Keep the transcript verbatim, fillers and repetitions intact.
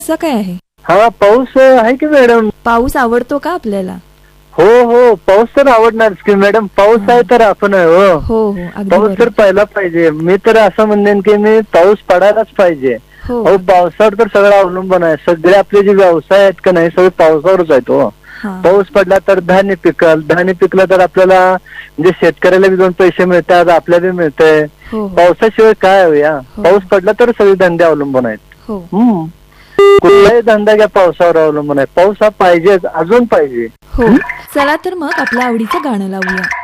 कसं काय आहे? हा पाऊस आहे की मॅडम. पाऊस आवडतो का आपल्याला? हो हो पाऊस तर आवडणारच की मॅडम. पाऊस आहे तर आपण आहे. हो हो हो अगदी पाऊस तर बरोबर. पहिला पाहिजे. मी तर असं म्हणेन की मी पाऊस पडायलाच पाहिजे. हो अहो पावसावर तर सगळं अवलंबून आहे. सगळे आपले जे व्यवसाय आहेत का नाही सगळे पावसावरच आहेत. हो हा. पाऊस पडला तर धान्य पिकल. धान्य पिकलं तर आपल्याला म्हणजे शेतकऱ्याला बी दोन पैसे मिळतात, आपल्याला बी मिळतंय. हो हो पावसाशिवाय काय होऊया. हो. पाऊस पडला तर सगळे धंदे अवलंबून आहेत. हो हम्म कुठलाही धंदा घ्या पावसावर अवलंबून आहे. पाऊस हा पाहिजेच, अजून पाहिजे. हो चला तर मग आपल्या आवडीचं गाणं लावूया.